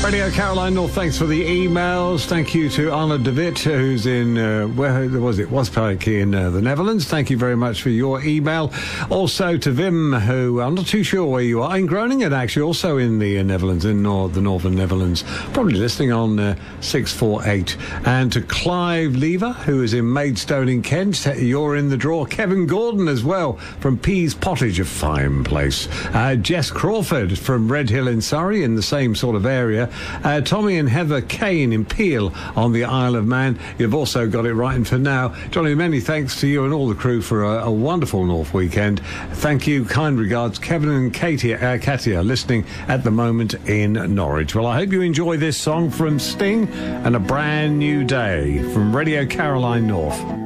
Radio Caroline North, thanks for the emails. Thank you to Anna de Wit, who's in, where was it? Waspijk in the Netherlands. Thank you very much for your email. Also to Wim, who, I'm not too sure where you are, in Groningen, actually, also in the Netherlands, in the northern Netherlands. Probably listening on 648. And to Clive Lever, who is in Maidstone in Kent. You're in the draw. Kevin Gordon as well, from Pease Pottage, a fine place. Jess Crawford from Red Hill in Surrey, in the same sort of area. Tommy and Heather Kane in Peel on the Isle of Man. You've also got it right. And for now, Johnny, many thanks to you and all the crew for a wonderful North weekend. Thank you. Kind regards, Kevin and Katia, listening at the moment in Norwich. Well, I hope you enjoy this song from Sting and A Brand New Day from Radio Caroline North.